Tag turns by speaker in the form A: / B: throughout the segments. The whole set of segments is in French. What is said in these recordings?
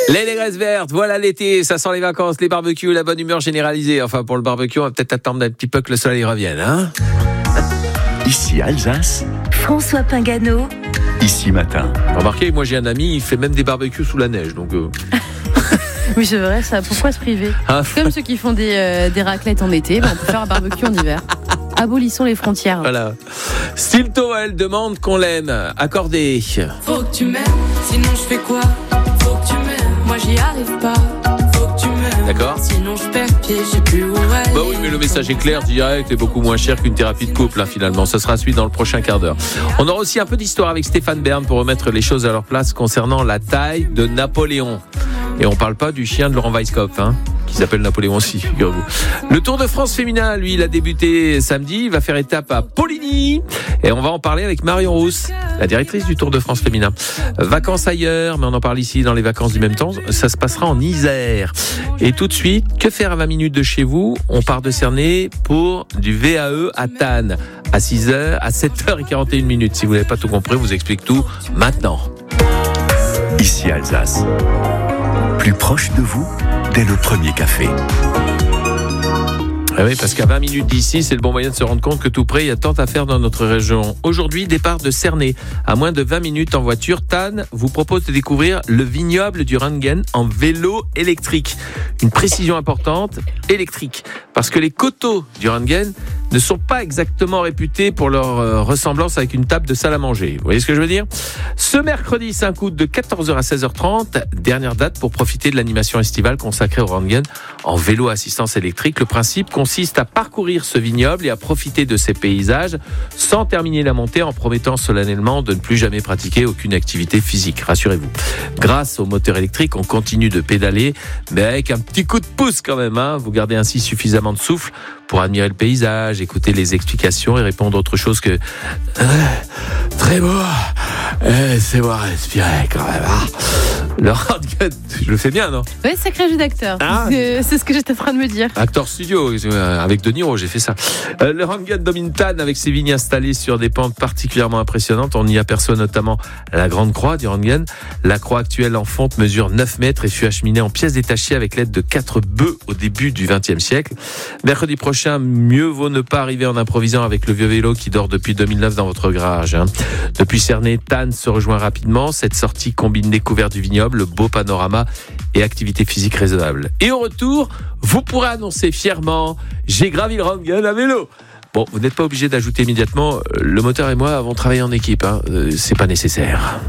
A: Les négresses vertes, voilà l'été, ça sent les vacances, les barbecues, la bonne humeur généralisée. Enfin, pour le barbecue, on va peut-être attendre un petit peu que le soleil revienne, hein.
B: Ici Alsace,
C: François Pingano.
B: Ici Matin.
A: Remarquez, moi j'ai un ami, il fait même des barbecues sous la neige, donc...
D: Oui, c'est vrai, ça. Pourquoi se priver ? Comme ceux qui font des raclettes en été, on peut faire un barbecue en hiver. Abolissons les frontières.
A: Voilà. Stilto, elle demande qu'on l'aime. Accordé.
E: Faut que tu m'aimes, sinon je fais quoi ? Faut que tu m'aimes, moi j'y arrive pas. Faut que tu m'aimes,
A: d'accord.
E: Sinon je perds pied, je sais plus où aller.
A: Bah oui, mais le message est clair, direct et beaucoup moins cher qu'une thérapie de couple, finalement. Ça sera suivi dans le prochain quart d'heure. On aura aussi un peu d'histoire avec Stéphane Bern pour remettre les choses à leur place concernant la taille de Napoléon. Et on parle pas du chien de Laurent Weisskopf, qui s'appelle Napoléon aussi, figurez-vous. Le Tour de France féminin, lui, il a débuté samedi. Il va faire étape à Poligny. Et on va en parler avec Marion Rousse, la directrice du Tour de France féminin. Vacances ailleurs, mais on en parle ici dans les vacances du même temps. Ça se passera en Isère. Et tout de suite, que faire à 20 minutes de chez vous ? On part de Cernay pour du VAE à Tannes. À 6h, à 7h41. Si vous n'avez pas tout compris, je vous explique tout maintenant.
B: Ici Alsace. Plus proche de vous, dès le premier café.
A: Ah oui, parce qu'à 20 minutes d'ici, c'est le bon moyen de se rendre compte que tout près, il y a tant à faire dans notre région. Aujourd'hui, départ de Cernay. À moins de 20 minutes en voiture, Tannes vous propose de découvrir le vignoble du Röntgen en vélo électrique. Une précision importante, électrique. Parce que les coteaux du Röntgen ne sont pas exactement réputés pour leur ressemblance avec une table de salle à manger. Vous voyez ce que je veux dire ? Ce mercredi 5 août de 14h à 16h30, dernière date pour profiter de l'animation estivale consacrée au Röntgen en vélo assistance électrique. Le principe consiste à parcourir ce vignoble et à profiter de ses paysages sans terminer la montée en promettant solennellement de ne plus jamais pratiquer aucune activité physique. Rassurez-vous. Grâce au moteur électrique, on continue de pédaler, mais avec un petit coup de pouce quand même. Vous gardez ainsi suffisamment de souffle pour admirer le paysage, écouter les explications et répondre autre chose que très beau. C'est bon à respirer quand même. Le Röntgen, je le fais bien, non ?
D: Oui, sacré jeu d'acteur. C'est ce que j'étais en train de me dire.
A: Acteur studio, avec De Niro, j'ai fait ça. Le Röntgen domine Tannes avec ses vignes installées sur des pentes particulièrement impressionnantes. On y aperçoit notamment la grande croix du Röntgen. La croix actuelle en fonte mesure 9 mètres et fut acheminée en pièces détachées avec l'aide de 4 bœufs au début du XXe siècle. Mercredi prochain, mieux vaut ne pas arriver en improvisant avec le vieux vélo qui dort depuis 2009 dans votre garage. Depuis Cernay, Tannes se rejoint rapidement. Cette sortie combine découverte du vignoble, le beau panorama et activité physique raisonnable. Et au retour, vous pourrez annoncer fièrement « J'ai gravi le Röntgen à vélo ». Bon, vous n'êtes pas obligé d'ajouter immédiatement « Le moteur et moi avons travaillé en équipe ». C'est pas nécessaire.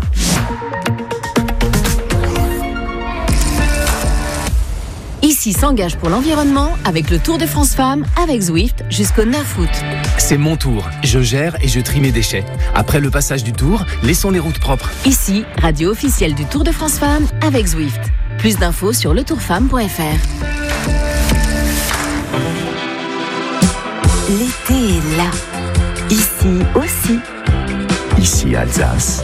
C: Ici s'engage pour l'environnement avec le Tour de France Femmes avec Zwift jusqu'au 9 août.
F: C'est mon tour. Je gère et je trie mes déchets. Après le passage du tour, laissons les routes propres.
C: Ici, radio officielle du Tour de France Femmes avec Zwift. Plus d'infos sur letourfemme.fr. L'été est là. Ici aussi.
B: Ici Alsace.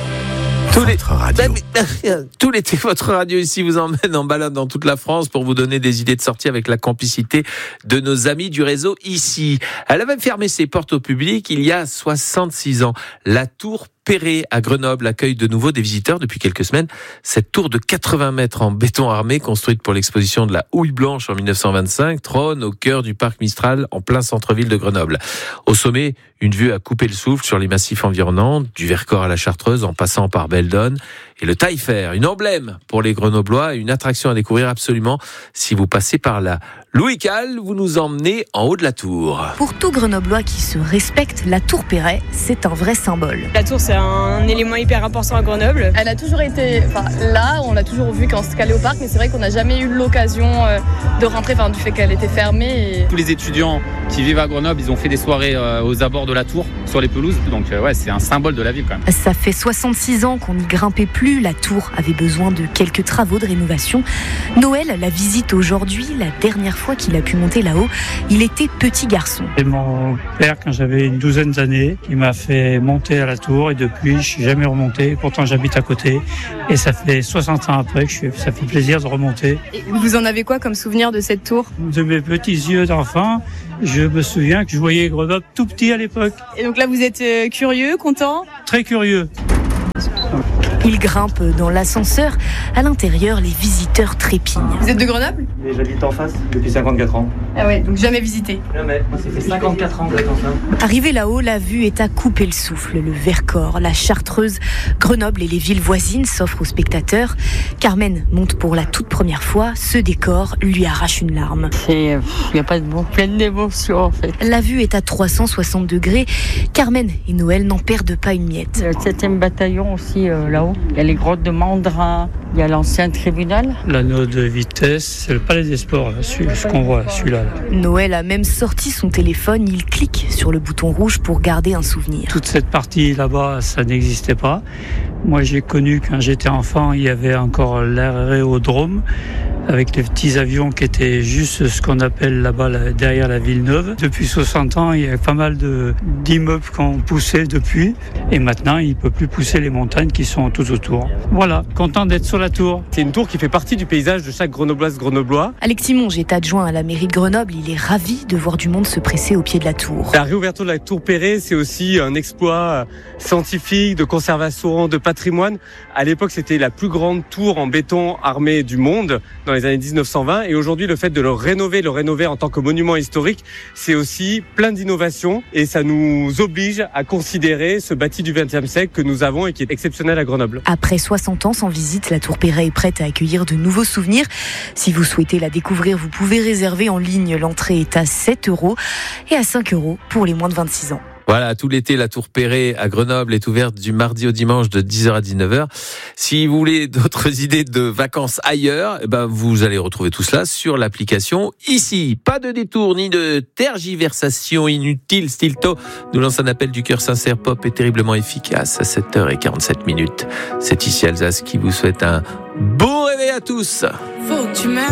A: Tout l'été, votre radio ici vous emmène en balade dans toute la France pour vous donner des idées de sortie avec la complicité de nos amis du réseau ici. Elle a même fermé ses portes au public il y a 66 ans. La Tour Perret à Grenoble accueille de nouveau des visiteurs depuis quelques semaines. Cette tour de 80 mètres en béton armé, construite pour l'exposition de la houille blanche en 1925, trône au cœur du parc Mistral en plein centre-ville de Grenoble. Au sommet, une vue à couper le souffle sur les massifs environnants, du Vercors à la Chartreuse en passant par Beldon et le Taillefer, une emblème pour les Grenoblois et une attraction à découvrir absolument si vous passez par là. Louis Cal, vous nous emmenez en haut de la tour.
G: Pour tout Grenoblois qui se respecte, la Tour Perret, c'est un vrai symbole.
H: La tour, c'est un élément hyper important à Grenoble.
I: Elle a toujours été, là, on l'a toujours vue quand on se calait au parc, mais c'est vrai qu'on n'a jamais eu l'occasion de rentrer, du fait qu'elle était fermée.
J: Tous les étudiants qui vivent à Grenoble, ils ont fait des soirées aux abords de la tour, sur les pelouses, donc c'est un symbole de la ville quand même.
G: Ça fait 66 ans qu'on n'y grimpait plus, la tour avait besoin de quelques travaux de rénovation. Noël la visite aujourd'hui, la dernière fois qu'il a pu monter là-haut, il était petit garçon.
K: C'est mon père, quand j'avais une douzaine d'années, qui m'a fait monter à la tour et depuis, je suis jamais remonté. Pourtant, j'habite à côté et ça fait 60 ans après que ça fait plaisir de remonter.
I: Et vous en avez quoi comme souvenir de cette tour ?
K: De mes petits yeux d'enfant, je me souviens que je voyais Grenoble tout petit à l'époque.
I: Et donc là, vous êtes curieux, content ?
K: Très curieux.
G: Ils grimpent dans l'ascenseur. À l'intérieur, les visiteurs trépignent.
I: Vous êtes de Grenoble ?
L: J'habite en face depuis 54 ans.
I: Ah ouais, donc jamais visité ?
L: Jamais. Moi, ça fait 54 ans que j'attends ça.
G: Arrivé là-haut, la vue est à couper le souffle. Le Vercors, la Chartreuse, Grenoble et les villes voisines s'offrent aux spectateurs. Carmen monte pour la toute première fois. Ce décor lui arrache une larme.
M: Il n'y a pas de mots, pleine d'émotions en fait.
G: La vue est à 360 degrés. Carmen et Noël n'en perdent pas une miette.
M: Le 7e bataillon aussi là-haut. Il y a les grottes de Mandrin, il y a l'ancien tribunal.
K: L'anneau de vitesse, c'est le palais des sports, là, ce qu'on voit, celui-là.
G: Noël a même sorti son téléphone. Il clique sur le bouton rouge pour garder un souvenir.
K: Toute cette partie là-bas, ça n'existait pas. Moi, j'ai connu quand j'étais enfant, il y avait encore l'aérodrome avec les petits avions qui étaient juste ce qu'on appelle là-bas derrière la ville neuve. Depuis 60 ans, il y a pas mal d'immeubles qui ont poussé depuis. Et maintenant, il ne peut plus pousser les montagnes qui sont tout autour. Voilà, content d'être sur la tour.
L: C'est une tour qui fait partie du paysage de chaque grenobloise, grenoblois.
G: Alexis Monge est adjoint à la mairie de Grenoble. Il est ravi de voir du monde se presser au pied de la tour.
L: La réouverture de la tour Perret, c'est aussi un exploit scientifique, de conservation, de patrimoine. À l'époque, c'était la plus grande tour en béton armé du monde dans les années 1920. Et aujourd'hui, le fait de le rénover en tant que monument historique, c'est aussi plein d'innovations. Et ça nous oblige à considérer ce bâti du XXe siècle que nous avons et qui est exceptionnel à Grenoble.
G: Après 60 ans sans visite, la tour Perret est prête à accueillir de nouveaux souvenirs. Si vous souhaitez la découvrir, vous pouvez réserver en ligne. L'entrée est à 7 € et à 5 € pour les moins de 26 ans.
A: Voilà, tout l'été, la tour Perret à Grenoble est ouverte du mardi au dimanche de 10h à 19h. Si vous voulez d'autres idées de vacances ailleurs, vous allez retrouver tout cela sur l'application ici. Pas de détour ni de tergiversation inutile. Stilto nous lance un appel du cœur sincère pop et terriblement efficace à 7h47. C'est Ici Alsace qui vous souhaite un beau réveil à tous.
E: Faut que tu m'aimes.